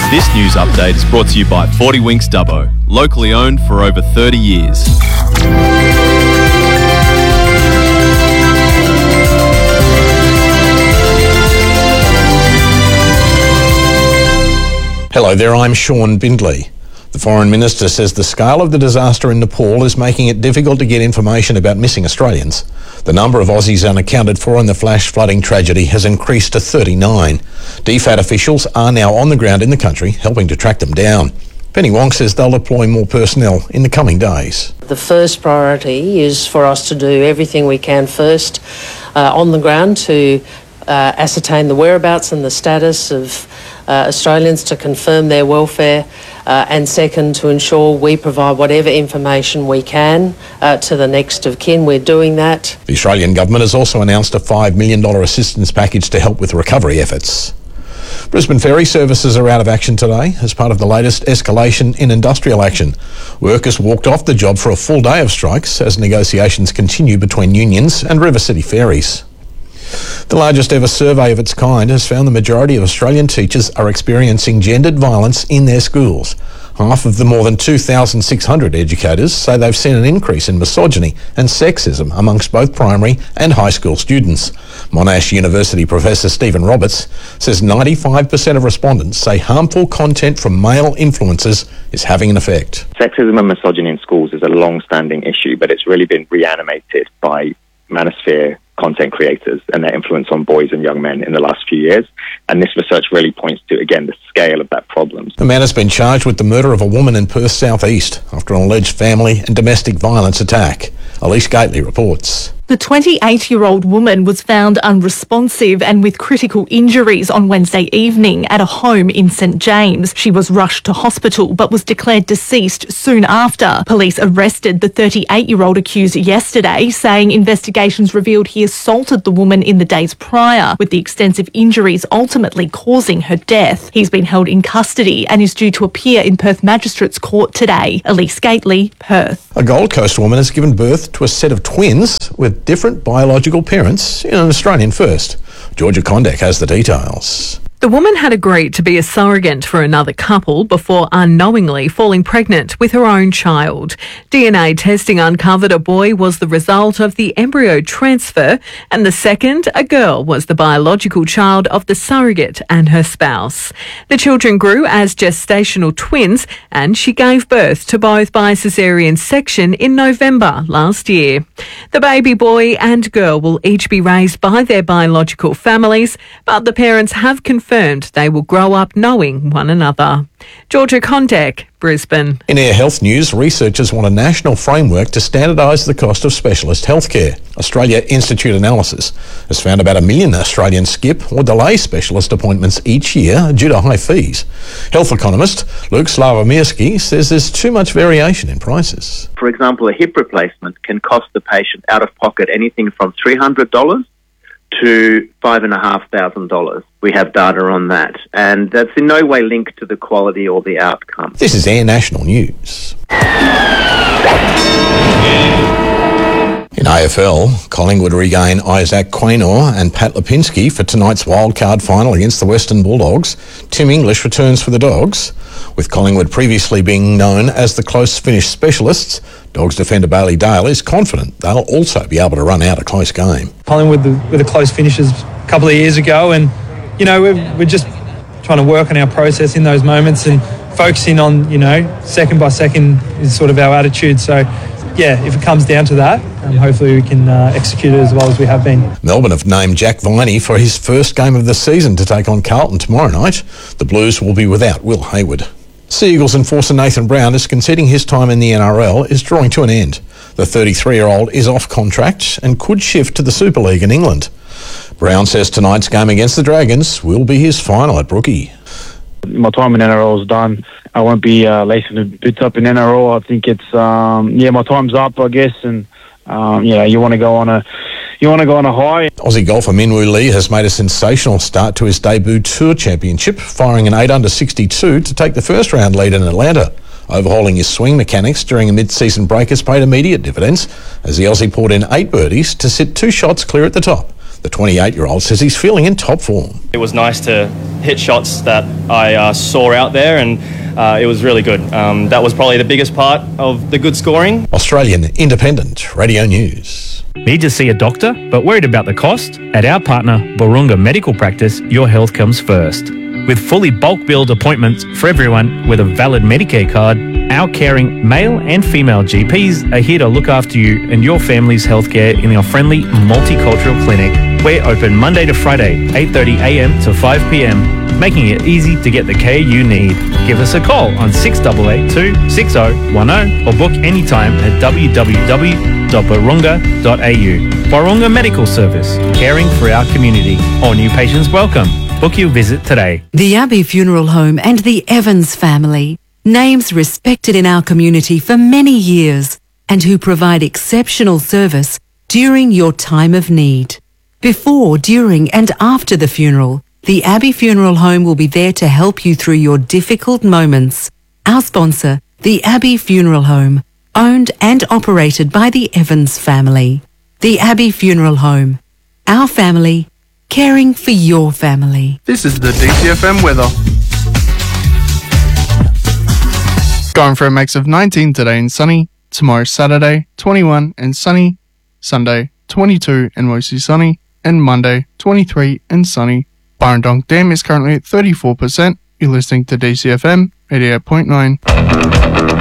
This news update is brought to you by 40 Winks Dubbo, locally owned for over 30 years. Hello there, I'm Sean Bindley. The Foreign Minister says the scale of the disaster in Nepal is making it difficult to get information about missing Australians. The number of Aussies unaccounted for in the flash flooding tragedy has increased to 39. DFAT officials are now on the ground in the country, helping to track them down. Penny Wong says they'll deploy more personnel in the coming days. The first priority is for us to do everything we can first on the ground to ascertain the whereabouts and the status of Australians, to confirm their welfare, and second, to ensure we provide whatever information we can to the next of kin. We're doing that. The Australian government has also announced a $5 million assistance package to help with recovery efforts. Brisbane ferry services are out of action today as part of the latest escalation in industrial action. Workers walked off the job for a full day of strikes as negotiations continue between unions and River City Ferries. The largest ever survey of its kind has found the majority of Australian teachers are experiencing gendered violence in their schools. Half of the more than 2,600 educators say they've seen an increase in misogyny and sexism amongst both primary and high school students. Monash University Professor Stephen Roberts says 95% of respondents say harmful content from male influencers is having an effect. Sexism and misogyny in schools is a long-standing issue, but it's really been reanimated by manosphere content creators and their influence on boys and young men in the last few years. And this research really points to, again, the scale of that problem. A man has been charged with the murder of a woman in Perth South East after an alleged family and domestic violence attack. Elise Gately reports. The 28-year-old woman was found unresponsive and with critical injuries on Wednesday evening at a home in St James. She was rushed to hospital but was declared deceased soon after. Police arrested the 38-year-old accused yesterday, saying investigations revealed he assaulted the woman in the days prior, with the extensive injuries ultimately causing her death. He's been held in custody and is due to appear in Perth Magistrates Court today. Elise Gately, Perth. A Gold Coast woman has given birth to a set of twins with different biological parents in an Australian first. Georgia Condek has the details. The woman had agreed to be a surrogate for another couple before unknowingly falling pregnant with her own child. DNA testing uncovered a boy was the result of the embryo transfer, and the second, a girl, was the biological child of the surrogate and her spouse. The children grew as gestational twins, and she gave birth to both by caesarean section in November last year. The baby boy and girl will each be raised by their biological families, but the parents have confirmed they will grow up knowing one another. Georgia Condek, Brisbane. In Air Health news, researchers want a national framework to standardise the cost of specialist healthcare. Australia Institute analysis has found about 1 million Australians skip or delay specialist appointments each year due to high fees. Health economist Luke Slavomirsky says there's too much variation in prices. For example, a hip replacement can cost the patient out of pocket anything from $300 to $5,500. We have data on that, and that's in no way linked to the quality or the outcome. This is Air National News. In AFL, Collingwood regain Isaac Quaynor and Pat Lipinski for tonight's wildcard final against the Western Bulldogs. Tim English returns for the Dogs. With Collingwood previously being known as the close finish specialists, Dogs defender Bailey Dale is confident they'll also be able to run out a close game. Collingwood with the close finishes a couple of years ago, and you know we're just trying to work on our process in those moments and focusing on second by second is sort of our attitude. So yeah, if it comes down to that, hopefully we can execute it as well as we have been. Melbourne have named Jack Viney for his first game of the season to take on Carlton tomorrow night. The Blues will be without Will Hayward. Sea Eagles enforcer Nathan Brown is conceding his time in the NRL is drawing to an end. The 33-year-old is off contract and could shift to the Super League in England. Brown says tonight's game against the Dragons will be his final at Brookie. My time in NRL is done. I won't be lacing the boots up in NRL. I think it's my time's up, I guess, and you want to go on a high. Aussie golfer Minwoo Lee has made a sensational start to his debut Tour Championship, firing an 8-under 62 to take the first round lead in Atlanta. Overhauling his swing mechanics during a mid-season break has paid immediate dividends as the Aussie poured in 8 birdies to sit 2 shots clear at the top. The 28-year-old says he's feeling in top form. It was nice to hit shots that I saw out there, and it was really good. That was probably the biggest part of the good scoring. Australian Independent Radio News. Need to see a doctor but worried about the cost? At our partner, Borunga Medical Practice, your health comes first. With fully bulk billed appointments for everyone with a valid Medicare card, our caring male and female GPs are here to look after you and your family's healthcare in our friendly multicultural clinic. We're open Monday to Friday, 8:30am to 5pm, making it easy to get the care you need. Give us a call on 6882 6010 or book anytime at www.borunga.au. Borunga Medical Service, caring for our community. All new patients welcome. Book your visit today. The Abbey Funeral Home and the Evans family, names respected in our community for many years and who provide exceptional service during your time of need. Before, during and after the funeral, the Abbey Funeral Home will be there to help you through your difficult moments. Our sponsor, the Abbey Funeral Home, owned and operated by the Evans family. The Abbey Funeral Home. Our family, caring for your family. This is the DCFM weather. Going for a max of 19 today and sunny. Tomorrow Saturday, 21 and sunny. Sunday, 22 and mostly sunny. And Monday, 23 and sunny. Burrendong Dam is currently at 34%. You're listening to DCFM 88.9.